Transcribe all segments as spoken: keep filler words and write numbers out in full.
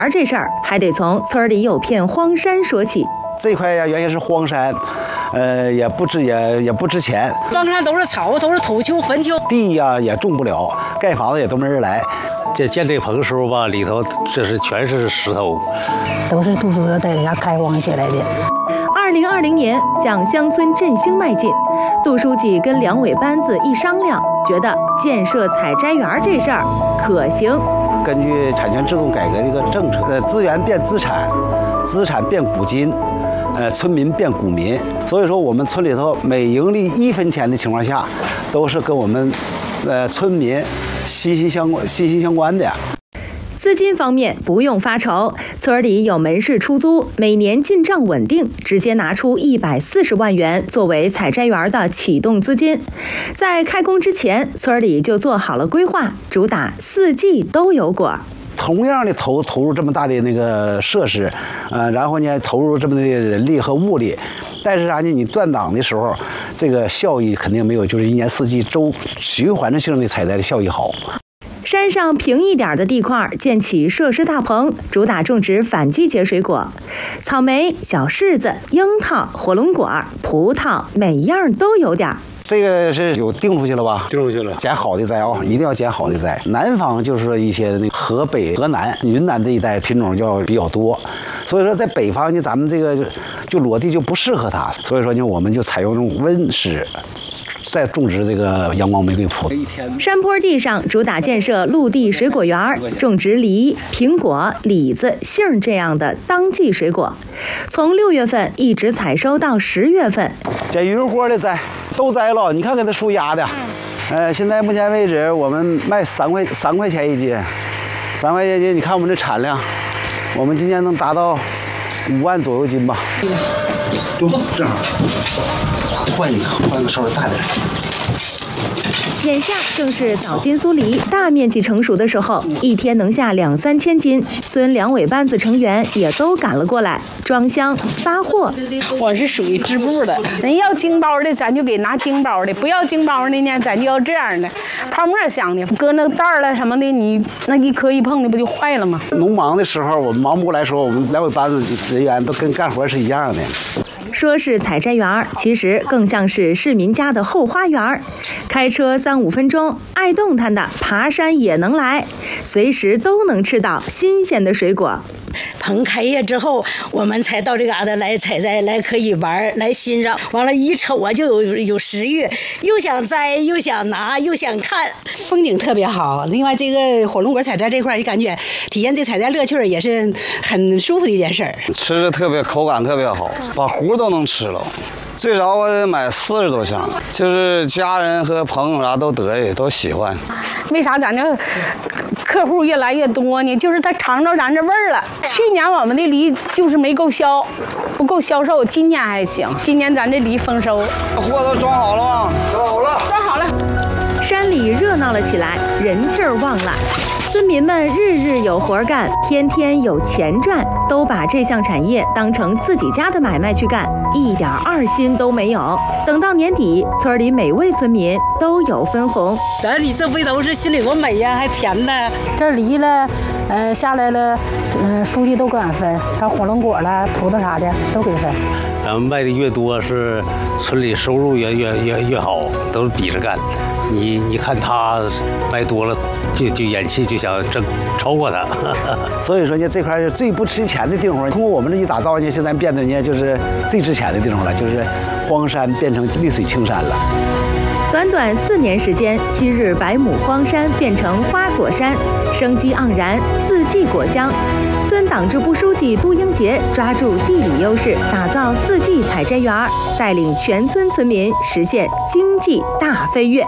而这事儿还得从村里有片荒山说起。 这块呀，原先是荒山，呃，也不值也也不值钱。 庄上都是草，都是土丘、坟丘， 地呀也种不了，盖房子也都没人来。 这建这棚的时候吧，里头这是全是石头， 都是杜叔的带领下开荒起来的。 二零二零年向乡村振兴迈进，杜书记跟两委班子一商量，觉得建设采摘园这事儿可行。 根据产权制度改革的一个政策，呃，资源变资产，资产变股金。呃，村民变股民，所以说我们村里头每盈利一分钱的情况下，都是跟我们，呃，村民息息相关、息息相关的。 资金方面不用发愁，村里有门市出租，每年进账稳定，直接拿出一百四十万元作为采摘园的启动资金。在开工之前，村里就做好了规划，主打四季都有果。 同样的投投入这么大的那个设施，呃，然后呢投入这么的人力和物力，但是啥呢？你断档的时候，这个效益肯定没有就是一年四季周循环性的采摘的效益好。 山上平一点的地块建起设施大棚，主打种植反季节水果，草莓、小柿子、樱桃、火龙果、葡萄，每样都有点。 这个是有定出去了吧？ 定出去了， 捡好的摘啊、哦，一定要捡好的摘。南方就是说一些那个河北、河南、云南这一带品种要比较多，所以说在北方呢，咱们这个就就裸地就不适合它，所以说呢，我们就采用这种温室。在种植这个阳光玫瑰葡萄。 山坡地上主打建设陆地水果园，种植梨、苹果、李子、杏这样的当季水果，从六月份一直采收到十月份。 捡云花的摘都摘了，你看给它树压的，呃，现在目前为止我们卖三块三块钱一斤，三块钱一斤。你看我们这产量，我们今年能达到五万左右斤吧。中，正好。换一个，换个稍微大点。 眼下正是早金酥梨大面积成熟的时候，一天能下两三千斤。村两委班子成员也都赶了过来，装箱发货。 我是属于织布的，人要精包的，咱就给拿精包的；不要精包的呢，咱就要这样的泡沫箱的，搁那袋儿了什么的，你那一磕一碰的不就坏了吗？ 农忙的时候，我们忙不过来说，我们两委班子人员都跟干活是一样的。 说是采摘园，其实更像是市民家的后花园。开车三五分钟，爱动弹的爬山也能来，随时都能吃到新鲜的水果。 棚开业之后，我们才到这嘎达来采摘，来可以玩，来欣赏。完了，一瞅啊，就有有食欲，又想摘，又想拿，又想看，风景特别好。另外，这个火龙果采摘这块，也感觉体验这采摘乐趣，也是很舒服的一件事儿。 吃的特别口感特别好，把核都能吃了。最少我得买四十多箱，就是家人和朋友啥都得意，都喜欢。 为啥咱这客户越来越多呢？就是他尝着咱这味儿了。去年我们的梨就是没够销，不够销售，今年还行。今年咱这梨丰收。 货都装好了吗？ 装好了， 装好了。 山里热闹了起来，人气儿旺了。村民们日日有活干，天天有钱赚，都把这项产业当成自己家的买卖去干，一点二心都没有。等到年底，村里每位村民都有分红。 咱你这回头是心里多美呀，还甜呢。 这梨了，呃，下来了，呃，书记都给俺分，像火龙果了、葡萄啥的都给分。 咱们卖的越多，是村里收入越越越越好，都是比着干。你你看他卖多了，就就眼气就想争超过他。 所以说呢，这块是最不值钱的地方。通过我们这一打造呢，现在变得呢就是最值钱的地方了，就是荒山变成绿水青山了。 短短四年时间，昔日百亩荒山变成花果山，生机盎然，四季果香。村党支部书记杜英杰抓住地理优势，打造四季采摘园，带领全村村民实现经济大飞跃。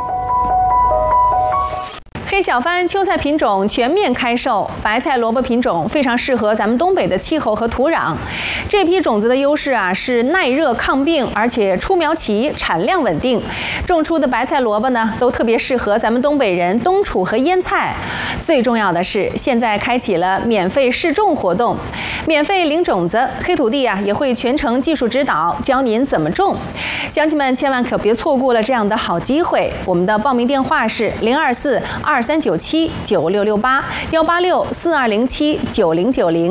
黑小番秋菜品种全面开售，白菜萝卜品种非常适合咱们东北的气候和土壤。这批种子的优势啊是耐热抗病，而且出苗齐，产量稳定。种出的白菜萝卜呢，都特别适合咱们东北人冬储和腌菜。最重要的是，现在开启了免费试种活动，免费领种子，黑土地啊也会全程技术指导，教您怎么种。乡亲们千万可别错过了这样的好机会。我们的报名电话是零二四二三九七九六六八幺八六四二零七九零九零。